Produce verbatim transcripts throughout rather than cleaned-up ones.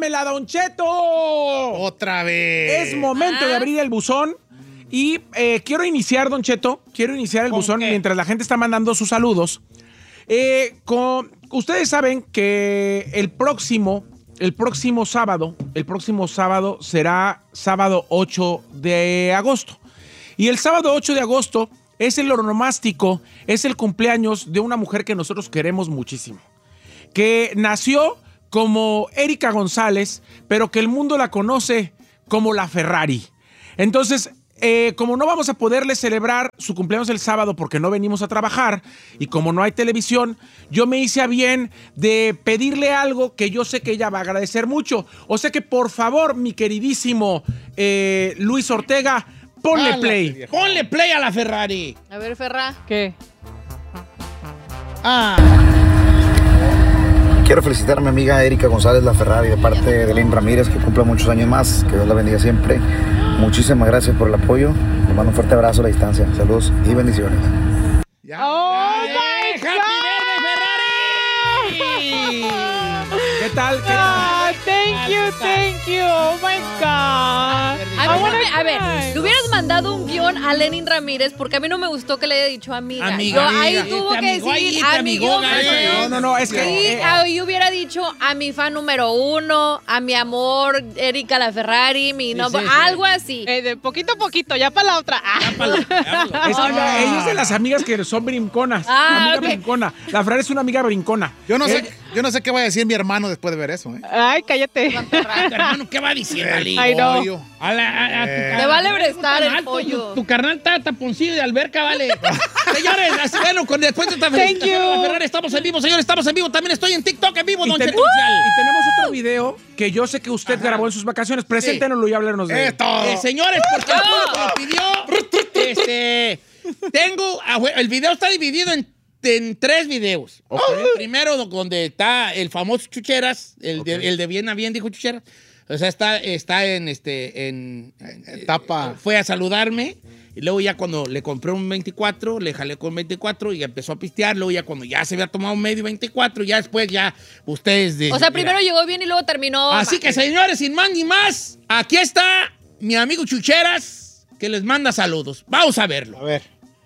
¡Échamela, Don Cheto! ¡Otra vez! Es momento Ah. de abrir el buzón. Y eh, quiero iniciar, Don Cheto, quiero iniciar el buzón qué? mientras la gente está mandando sus saludos. Eh, con, ustedes saben que el próximo, el próximo sábado, el próximo sábado será sábado ocho de agosto. Y el sábado ocho de agosto es el onomástico, es el cumpleaños de una mujer que nosotros queremos muchísimo. Que nació como Erika González, pero que el mundo la conoce como la Ferrari. Entonces, eh, como no vamos a poderle celebrar su cumpleaños el sábado porque no venimos a trabajar y como no hay televisión, yo me hice a bien de pedirle algo que yo sé que ella va a agradecer mucho. O sea que, por favor, mi queridísimo eh, Luis Ortega, ponle Jálate, play. viejo. Ponle play a la Ferrari. A ver, Ferra. ¿Qué? Ah, Quiero felicitar a mi amiga Erika González La Ferrari de parte de Lynn Ramírez, que cumpla muchos años más, que Dios la bendiga siempre. Muchísimas gracias por el apoyo. Le mando un fuerte abrazo a la distancia. Saludos y bendiciones. ya. ¡Oh, ¡Eh, my Happy Birthday, Ferrari! ¿Qué tal? ¿Qué tal? Ah, thank you, thank you. Oh my God. A ver, I wanna a ver, cry. le hubieras mandado un guión a Lenin Ramírez porque a mí no me gustó que le haya dicho amiga. Amiga, Yo, ahí amiga. tuvo Te que amigó ahí, decir te amigó, amigo. gacho. No, no, no, es que... Sí, eh, ahí hubiera dicho a mi fan número uno, a mi amor, Erika la Ferrari, mi nombre, sí, sí. algo así. Eh, de poquito a poquito, ya para la otra. Ah. Es que ella- ella es de las amigas que son brinconas. Ah, amiga ok. brincona. La Ferrari es una amiga brincona. Yo no, Eh, sé, yo no sé qué va a decir mi hermano después de ver eso, ¿eh? Ay, cállate. Hermano, ¿qué va a decir, Ali? Ay, no. Pollo. A la, a- a tu Eh. carnal. Te vale prestar el Alto, pollo. Tu, tu carnal está taponcillo de alberca, vale. Señores, así, bueno, con después de esta Thank felicitación you. a la Ferrari, estamos en vivo, señores, estamos en vivo. También estoy en TikTok en vivo, Y, Don ten- Cheto Oficial. y tenemos otro video que yo sé que usted grabó en sus vacaciones. Preséntenoslo y háblenos de él. Esto. Eh, señores, porque el público lo pidió. Este, tengo, ah, bueno, el video está dividido en, en tres videos. Ok. Primero, donde está el famoso Chucheras, el, de, el de bien a bien, dijo Chucheras. O sea, está, está en este, en, en- Tapa. fue a saludarme. Y luego ya cuando le compré un veinticuatro, le jalé con veinticuatro y empezó a pistear. Luego ya cuando ya se había tomado medio veinticuatro, ya después ya ustedes... de- O sea, mira. primero llegó bien y luego terminó Así mal. que, señores, sin más ni más, aquí está mi amigo Chucheras, que les manda saludos. Vamos a verlo. A ver.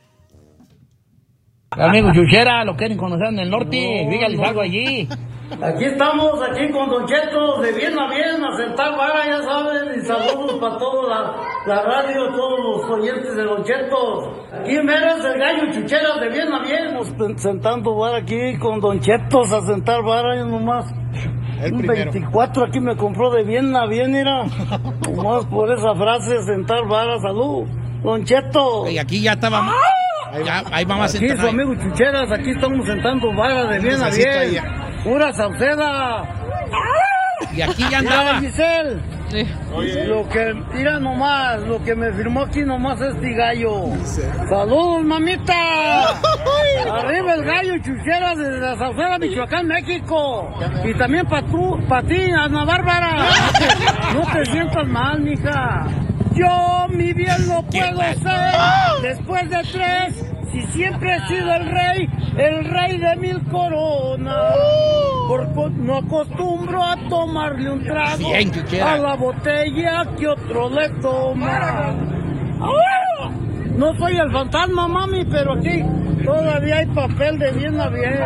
Amigo Chuchera, lo quieren conocer en el norte, dígales algo allí. Aquí estamos, aquí con Don Cheto, de bien a bien, a sentar vara, ya saben, y saludos para toda la, la radio, todos los oyentes de Don Cheto. Aquí en veras el gallo Chucheras, de bien a bien. Estamos sentando vara aquí con Don Chetos, a sentar vara, yo nomás. El Un primero. veinticuatro aquí me compró de bien a bien, mira. Nomás por esa frase, sentar vara, salud. Don Cheto. Y aquí ya estaba... Ya, ahí vamos a Aquí sentar. su amigo Chucheras, aquí estamos sentando vara de bien a Necesita bien. ya. Pura Sauceda. Y aquí ya Mira, andaba. Giselle, Sí. lo que, mira nomás, lo que me firmó aquí nomás es este gallo. ¡Saludos, mamita! Arriba el gallo Chucheras desde la Sauceda, Michoacán, México. Y también para tú, para ti, Ana Bárbara. No te sientas mal, mija. Yo, mi bien, lo puedo ser. Después de tres, si siempre he sido el rey, el rey de mil coronas. Por co- no acostumbro a tomarle un trago Bien, Chuchera. a la botella que otro le toma. ¡Ah! No soy el fantasma, mami, pero aquí todavía hay papel de bien a bien.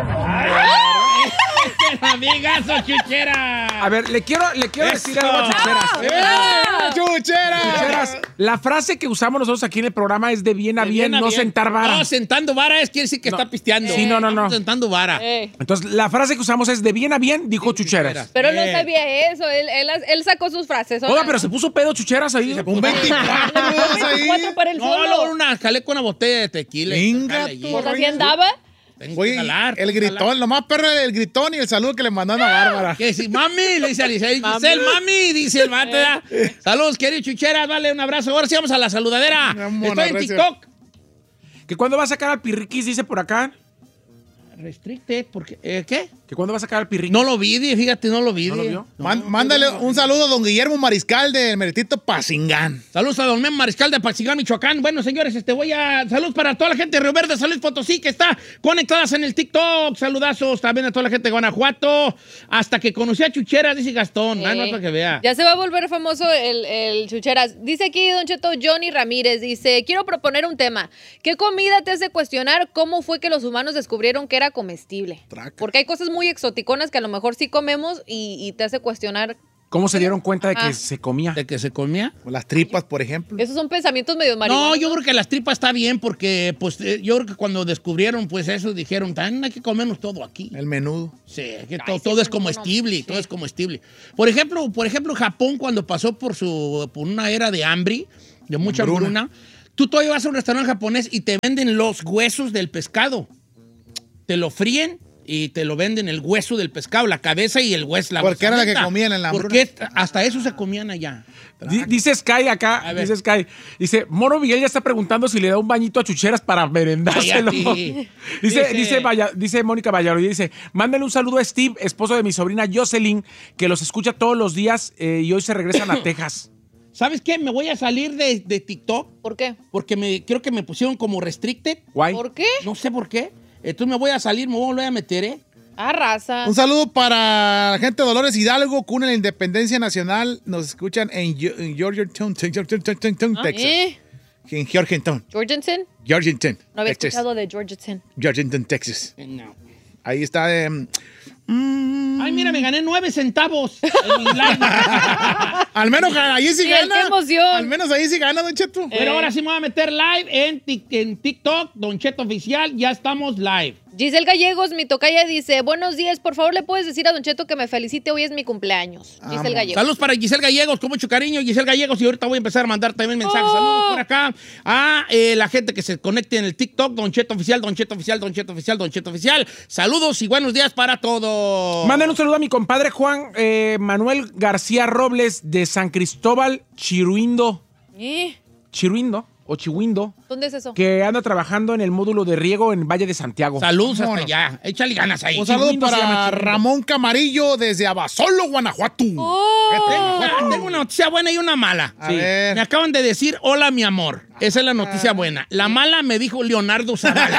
Amigazo Chuchera. A ver, le quiero, le quiero decir algo a Chucheras. ¡Eh, Chuchera! Chucheras, la frase que usamos nosotros aquí en el programa es de bien a De bien, a no bien. sentar vara. No, sentando vara es quiere decir que No. está pisteando. Sí, no, no, no. Estamos sentando vara. Eh. Entonces, la frase que usamos es de bien a bien, dijo Chucheras. Pero no Eh. sabía eso, él, él, él sacó sus frases. Oiga, pero se puso pedo Chucheras ahí. Un veinticuatro ahí. Cuatro para el No, solo. luego una, jalé con una botella de tequila. y Venga, sacarle allí. tú. Pues así andaba. Tengo que Oye, jalar, el tengo que gritón, jalar. lo más perro es el gritón y el saludo que le mandaron a Bárbara. Que si mami, le dice a Giselle, Giselle, mami, dice el vato. ¿verdad? Saludos, querido Chuchera, dale un abrazo. Ahora sí vamos a la saludadera. Una mona Estoy en recia. TikTok. Que cuando va a sacar al pirriquis, dice por acá. Restricted, porque, eh, ¿qué? ¿Que cuándo va a sacar el pirrín? No lo vi, fíjate, no lo vi. ¿No lo vio? Man- mándale un saludo a don Guillermo Mariscal del Meritito Pacingán. Saludos a don Mem Mariscal de Pacingán, Michoacán. Bueno, señores, este voy a... Saludos para toda la gente de Río Verde, San Luis Potosí, que está conectadas en el TikTok. Saludazos también a toda la gente de Guanajuato. Hasta que conocí a Chucheras, dice Gastón. Sí. Ah, no es para que vea. Ya se va a volver famoso el, el Chucheras. Dice aquí Don Cheto Johnny Ramírez, dice, quiero proponer un tema. ¿Qué comida te hace cuestionar cómo fue que los humanos descubrieron que era comestible? Traca. Porque hay cosas muy exoticonas que a lo mejor sí comemos y, y te hace cuestionar. ¿Cómo se dieron cuenta de que Ajá. se comía? ¿De que se comía? Las tripas, por ejemplo. Esos son pensamientos medio marihuanos. No, yo creo que las tripas está bien porque, pues, eh, yo creo que cuando descubrieron, pues, eso, dijeron, también hay que comernos todo aquí. El menudo. Sí, que Ay, todo, sí, todo es no, no, comestible, sí. todo es comestible. Por ejemplo, por ejemplo, Japón cuando pasó por su por una era de hambre, de mucha Hambruna. hambruna, tú todavía vas a un restaurante japonés y te venden los huesos del pescado. Te lo fríen y te lo venden el hueso del pescado, la cabeza y el hueso. La Porque era la que huesamenta. comían en la hambruna. Porque hasta eso se comían allá. Di- Dice Sky acá, A ver. dice Sky, dice, Moro Miguel ya está preguntando si le da un bañito a Chucheras para merendárselo. Cállate. dice, Dice- dice, Valla- dice Mónica Valladolid, dice, mándale un saludo a Steve, esposo de mi sobrina Jocelyn, que los escucha todos los días eh, y hoy se regresan a Texas. ¿Sabes qué? Me voy a salir de, de TikTok ¿Por qué? porque me, creo que me pusieron como restricted. Guay. ¿Por qué? No sé por qué. Entonces me voy a salir, me voy a volver a meter, ¿eh? Ah, raza. Un saludo para la gente de Dolores Hidalgo, cuna de la Independencia Nacional. Nos escuchan en, Yo- en Georgetown, Georgetown, Texas. ¿Eh? En Georgetown. ¿Georgensen? Georgetown. No había Texas. escuchado de Georgetown. Georgetown, Texas. No. Ahí está. eh, mm, Ay, mira, me gané nueve centavos. en mi live. al menos ahí sí Sí, gana. qué emoción. Al menos ahí sí gana, Don Cheto. Pero ahora sí me voy a meter live en, Tik- en TikTok, Don Cheto Oficial. Ya estamos live. Giselle Gallegos, mi tocaya, dice, buenos días, por favor, ¿le puedes decir a Don Cheto que me felicite? Hoy es mi cumpleaños. Giselle Vamos. Gallegos. Saludos para Giselle Gallegos, con mucho cariño, Giselle Gallegos. Y ahorita voy a empezar a mandar también mensajes. Saludos por acá a eh, la gente que se conecte en el TikTok, Don Cheto Oficial, Don Cheto Oficial, Don Cheto Oficial, Don Cheto Oficial. Saludos y buenos días para todos. Mándale un saludo a mi compadre Juan eh, Manuel García Robles de San Cristóbal, Chiruindo, ¿Eh? Chiruindo o Chihuindo, ¿Dónde es eso? que anda trabajando en el módulo de riego en Valle de Santiago. Saludos hasta Vámonos. allá. Échale ganas ahí. Un saludo Chiruindo se llama para Chiruindo. Ramón Camarillo desde Abasolo, Guanajuato. Tengo, tengo una noticia buena y una mala. A ver. Me acaban de decir, hola, mi amor. Esa es la noticia buena. La mala me dijo Leonardo Zavala.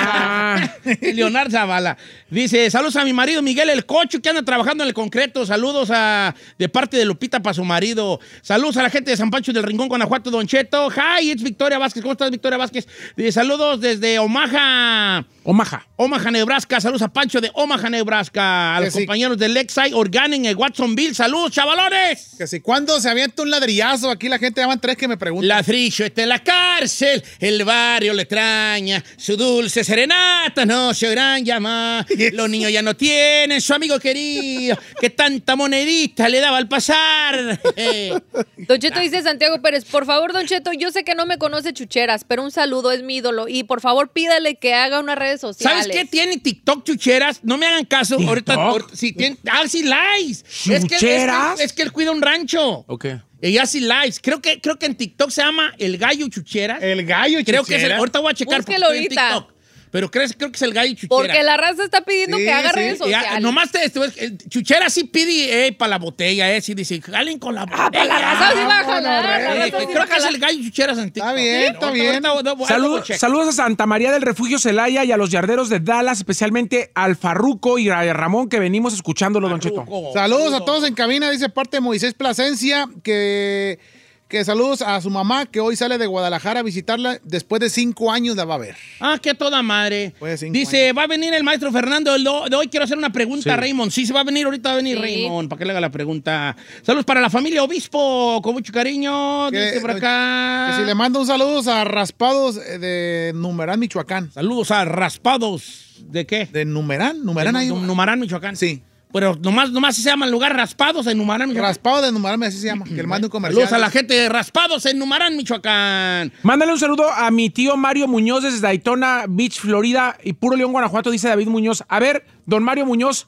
Ah, Leonardo Zavala. Dice, saludos a mi marido Miguel El Cocho, que anda trabajando en el concreto. Saludos a, de parte de Lupita para su marido. Saludos a la gente de San Pancho del Rincón, Guanajuato, Don Cheto. Hi, it's Victoria Vázquez. ¿Cómo estás, Victoria Vázquez? Dice, saludos desde Omaha. Omaha. Omaha, Nebraska. Saludos a Pancho de Omaha, Nebraska. A Que los sí. compañeros de Lexi Organic en Watsonville. Saludos, chavalones. Que si cuando se avienta un ladrillazo, aquí la gente llaman tres que me preguntan. Ladrillo está en la cárcel, el barrio le extraña, su dulce serenata no se oirán llamar. Los niños ya no tienen su amigo querido, que tanta monedita le daba al pasar. Eh, Don Cheto dice Santiago Pérez, por favor, Don Cheto, yo sé que no me conoce Chucheras, pero un saludo, es mi ídolo. Y por favor, pídale que haga unas redes sociales. ¿Sabes qué tiene TikTok, Chucheras? No me hagan caso. ¿TikTok? Ahorita, ahorita- sí, tiene, ah, sí, likes. Es que, es, que, ¿Chucheras? es que él cuida un rancho. Ok. Y hace likes. Creo que, creo que en TikTok se llama El Gallo Chucheras. El gallo, Creo que es el, Chuchera. ahorita voy a checar Búsquelo porque estoy en ahorita. TikTok. Pero creo, creo que es el Gallo Chuchera. Porque la raza está pidiendo Sí, que haga sí. redes Ya, sociales. nomás te, te- el Chuchera sí pide eh, para la botella, eh, sí dice, jalen con la botella. Ah, para la raza sí va a jalar, Vámonos, la Sí, raza sí va creo a que es jalar. el Gallo Chucheras en TikTok. Está bien, está Ahorita- bien. ahorita- ahorita- ahorita Salud- lo checo. saludos a Santa María del Refugio Celaya y a los yarderos de Dallas, especialmente al Farruco y a Ramón, que venimos escuchándolo, Don Cheto. Farruco, Saludos a todos en cabina, dice parte de Moisés Plasencia, que, que saludos a su mamá, que hoy sale de Guadalajara a visitarla. Después de cinco años la va a ver. Ah, qué toda madre. Pues cinco Dice, va a venir el maestro Fernando el do- de hoy. Quiero hacer una pregunta Sí. a Raymond. Sí, se va a venir ahorita, va a venir Sí. Raymond, para que le haga la pregunta. Saludos para la familia Obispo, con mucho cariño. Que- Dice por acá. Que si le mando un saludo a Raspados eh, de Numerán, Michoacán. Saludos a Raspados. ¿De qué? ¿De Numerán? ¿Numerán ahí? Num- Numarán, Michoacán. Sí. Pero nomás, nomás se llama el lugar Raspados en Numarán, Michoacán. Raspado de Numerán, así se llama. Que le mande un comercial. Saludos a la gente de Raspados en Numarán, Michoacán. Mándale un saludo a mi tío Mario Muñoz desde Daytona Beach, Florida y Puro León, Guanajuato, dice David Muñoz. A ver, don Mario Muñoz.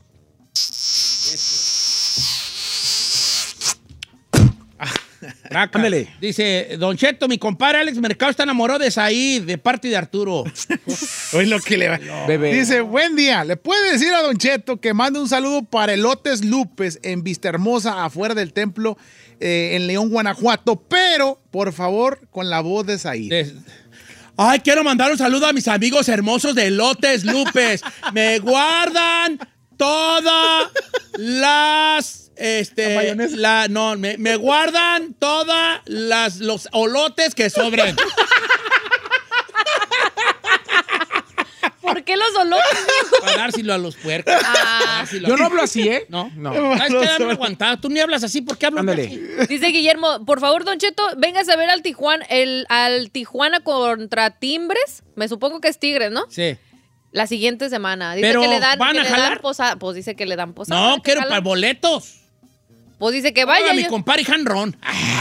Ándale. Dice, Don Cheto, mi compadre Alex Mercado está enamorado de Said, de parte de Arturo. Hoy lo que le va. Bebé. Dice, buen día. ¿Le puede decir a Don Cheto que mande un saludo para Elotes Lupes en Vista Hermosa, afuera del templo, eh, en León, Guanajuato? Pero, por favor, con la voz de Said. De- Ay, quiero mandar un saludo a mis amigos hermosos de Lotes Lupes. Me guardan todas las... Este, ¿La mayonesa? la, no, me, me guardan todas las los olotes que sobren. ¿Por qué los olores? Para dárselo a los puercos. Ah. Dárselo Yo a- no hablo así, ¿eh? No, No. ¿Sabes qué? Dame aguantado. Tú ni hablas así. ¿Por qué hablas Ándale. así? Dice Guillermo, por favor, Don Cheto, vengas a ver al Tijuana, el, al Tijuana contra Timbres. Me supongo que es Tigres, ¿no? Sí. La siguiente semana. Dice Pero, que le dan, ¿van que a le dan jalar? posada. Pues dice que le dan posada. No, ¿que quiero jalan? para boletos. Pues dice que Vaya, vaya. mi yo- compadre Hanron.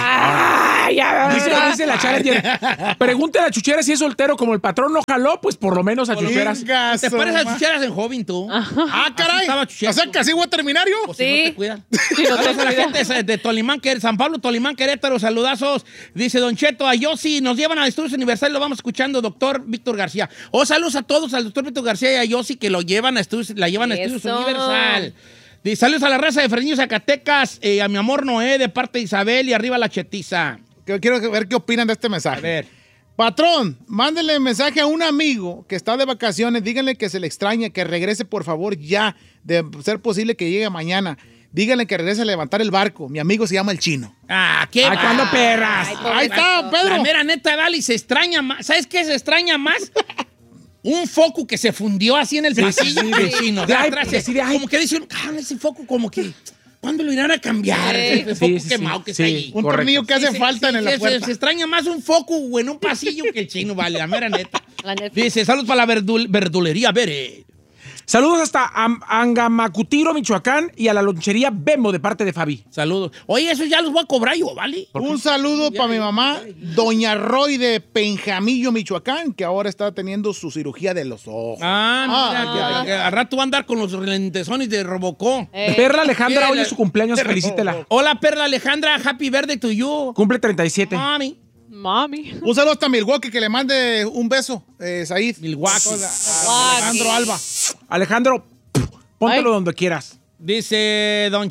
Dice, dice la Challenger. Pregúntale a Chuchera si es soltero, como el patrón no jaló, pues por lo menos a Chucheras. Venga, Te su pares a ma- chucheras en joven, tú. Ah, caray. estaba O Chuchero. sea, que así voy a terminar yo. Pues si Sí. no te cuidan. Saludos a la gente de- de Tolimán, que San Pablo, Tolimán, Querétaro, saludazos. Dice Don Cheto, a Yossi, nos llevan a Estudios Universal y lo vamos escuchando, doctor Víctor García. Oh, saludos a todos, al doctor Víctor García y a Yossi, que lo llevan a Estudios, la llevan a Estudios Eso. Universal. Dice, saludos a la raza de Fresnillo, Zacatecas, eh, a mi amor Noé, de parte de Isabel, y arriba la chetiza. Que- Quiero ver qué opinan de este A mensaje. ver. Patrón, mándele mensaje a un amigo que está de vacaciones. Díganle que se le extraña, que regrese por favor ya. De ser posible que llegue mañana. Díganle que regrese a levantar el barco. Mi amigo se llama el Chino. Ah, qué Ay, ¿cuándo perras? Ay, Ahí está, Pedro. La mera neta, Dali, se extraña más. ¿Sabes qué se extraña más? Un foco que se fundió así en el Sí, pasillo sí, sí. del chino. De De ay, atrás, sí, de ay. como que dice, ah, ese foco como que, ¿cuándo lo irán a cambiar? Sí. Ese Sí, foco sí, quemado sí, que sí. está ahí. Un Correcto. tornillo que hace Sí, sí, falta sí, en la se- puerta. Se, se extraña más un foco o en un pasillo que el chino, vale, la mera neta. La neta. Dice, saludos para la verdul- verdulería, Bere. Saludos hasta Am- Angamacutiro, Michoacán, y a la lonchería Bembo de parte de Fabi. Saludos. Oye, eso ya los voy a cobrar yo, ¿vale? Un saludo para mi mamá, Doña Roy de Penjamillo, Michoacán, que ahora está teniendo su cirugía de los ojos. Ah, mira, Ah. que- que al rato va a andar con los lentesones de Robocó. Eh, Perla Alejandra, Mira, hoy la- es su cumpleaños, felicítela. Hola, Perla Alejandra, happy birthday to you. Cumple treinta y siete. Mami. Mami. Un saludo hasta Milwaukee, que le mande un beso, eh, Said. Milwaukee. Alejandro Alba. Alejandro, póntelo Ay. donde quieras. Dice Don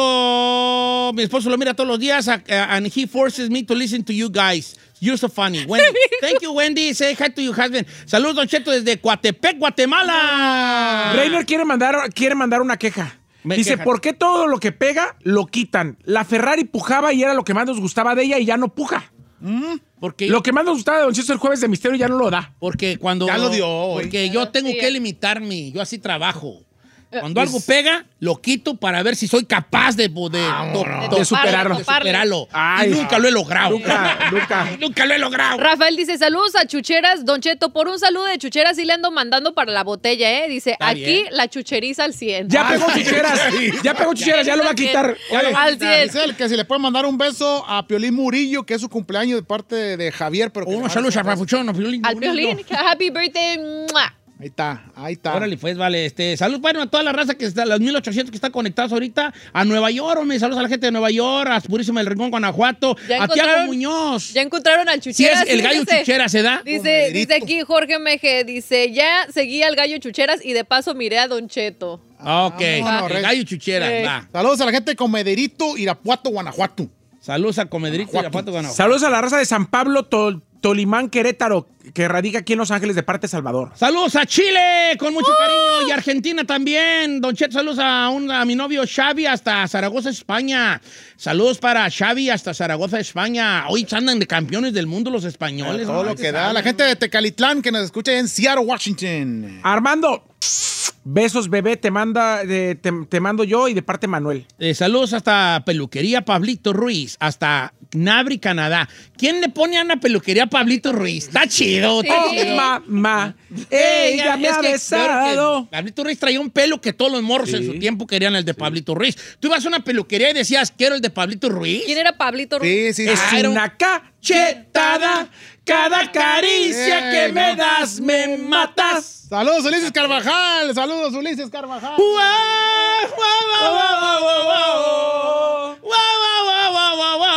Cheto, mi esposo lo mira todos los días uh, and he forces me to listen to you guys. You're so funny. Wendy. Thank you, Wendy. Say hi to your husband. Saludos, Don Cheto, desde Coatepec, Guatemala. Reiner quiere mandar, quiere mandar una queja. Me Dice, queja. ¿por qué todo lo que pega lo quitan? La Ferrari pujaba y era lo que más nos gustaba de ella y ya no puja. Porque, Lo que más nos gustaba de Don Cheto el jueves de misterio ya no lo da. porque cuando... Ya lo dio hoy. Porque yo tengo Sí. que limitarme. Yo así trabajo. Cuando algo pega, lo quito para ver si soy capaz de, de, to- de superarlo. de superarlo. Ay, y nunca lo he logrado. Nunca, nunca. Nunca lo he logrado. Rafael dice, saludos a Chucheras. Don Cheto, por un saludo de Chucheras sí le ando mandando para la botella, ¿eh? Dice, Está aquí bien. la chucheriza al cien. Ya pegó chucheras. Ya pegó chucheras, ya lo va a quitar. Oye, Al cien. dice él que si le puede mandar un beso a Piolín Murillo, que es su cumpleaños de parte de Javier. Pero que le Uno, mande saludos un a beso. Papuchón, a Piolín. Al Piolín, happy birthday. ¡mua! Ahí está, ahí está. Órale, pues, vale. Este, salud, bueno, a toda la raza que está, los mil ochocientos que están conectados ahorita, a Nueva York, hombre, saludos a la gente de Nueva York, a Purísima del Rincón, Guanajuato, Ya a Tiago encontraron- Muñoz. Ya encontraron al Si Chucheras. es el gallo fíjese. chuchera, ¿se da? Dice, Comederito. dice aquí Jorge Meje, dice, ya seguí al gallo Chucheras y de paso miré a Don Cheto. Ok, Vámonos, el Rey. gallo chuchera, Sí. va. Saludos a la gente de Comederito, Irapuato, Guanajuato. Saludos a Comedrito y Irapuato, Guanajuato. Saludos a la raza de San Pablo, Tol- Tolimán, Querétaro, que radica aquí en Los Ángeles de parte de Salvador. Saludos a Chile, con mucho cariño, y Argentina también. Don Cheto, saludos a, un, a mi novio Xavi hasta Zaragoza, España. Saludos para Xavi hasta Zaragoza, España. Hoy andan de campeones del mundo los españoles. Todo ¿no? lo que da. La gente de Tecalitlán que nos escucha en Seattle, Washington. Armando, besos, bebé, te manda, de- te, te mando yo y de parte Manuel. Eh, saludos hasta Peluquería Pablito Ruiz, hasta Nabri, Canadá. ¿Quién le pone a una peluquería a Pablito Ruiz? Está chido, está Sí. chido. Oh, mamá, ella me es ha que besado. creo que Pablito Ruiz traía un pelo que todos los morros en Sí. su tiempo querían el de Pablito Ruiz. Tú ibas a una peluquería y decías, quiero el de Pablito Ruiz. ¿Quién era Pablito Ruiz? Sí, sí, Es sí. Ah, era un- una cachetada, cada caricia que me das me matas. Saludos, Ulises Carvajal. Saludos, Ulises Carvajal. Guau, guau, guau, guau, guau, guau. Guau, guau, guau, guau, guau, guau.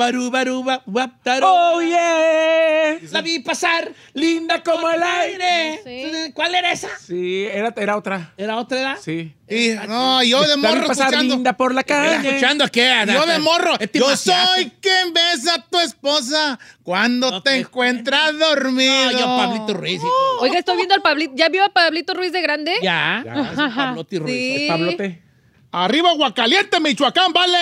baru, baru, ba- wap, taro. Oh, yeah. La vi pasar, Linda como el aire. Sí. ¿Cuál era esa? Sí, era, era otra. ¿Era otra edad? Sí. Y, no, yo de La vi morro pasar escuchando. linda por la ¿Estás calle. escuchando a qué, Ana? Yo de morro. Es Yo demasiado. soy quien besa a tu esposa cuando No te te- encuentras dormido. No, yo Pablito Ruiz. hijo. Oiga, estoy viendo al Pablito. ¿Ya vio a Pablito Ruiz de grande? Ya, Ya. es un Pablotti Ruiz. Sí. Pablote. Arriba, Aguacaliente, Michoacán, vale.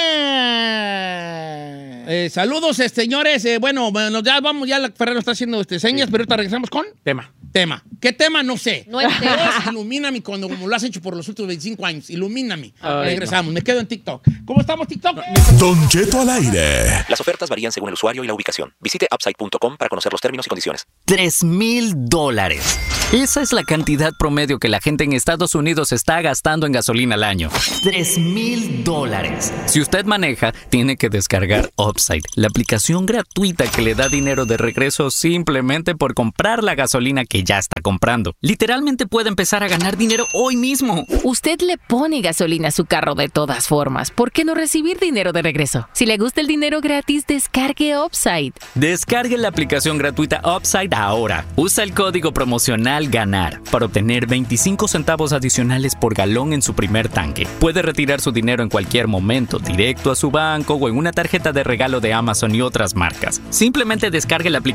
Eh, saludos, este, señores. Eh, bueno, bueno, ya vamos, ya la Ferrero está haciendo este, señas, pero ahorita regresamos con Tema. tema. ¿Qué tema? No sé. No entero. Dios, ilumíname cuando, como lo has hecho por los últimos veinticinco años. Ilumíname. Ay, Regresamos. Me quedo en TikTok. ¿Cómo estamos, TikTok? Don Cheto al aire. Las ofertas varían según el usuario y la ubicación. Visite upside punto com para conocer los términos y condiciones. Tres mil dólares. Esa es la cantidad promedio que la gente en Estados Unidos está gastando en gasolina al año. Tres mil dólares. Si usted maneja, tiene que descargar Upside, la aplicación gratuita que le da dinero de regreso simplemente por comprar la gasolina que ya está comprando. Literalmente puede empezar a ganar dinero hoy mismo. Usted le pone gasolina a su carro de todas formas. ¿Por qué no recibir dinero de regreso? Si le gusta el dinero gratis, descargue Upside. Descargue la aplicación gratuita Upside ahora. Usa el código promocional GANAR para obtener veinticinco centavos adicionales por galón en su primer tanque. Puede retirar su dinero en cualquier momento, directo a su banco o en una tarjeta de regalo de Amazon y otras marcas. Simplemente descargue la aplicación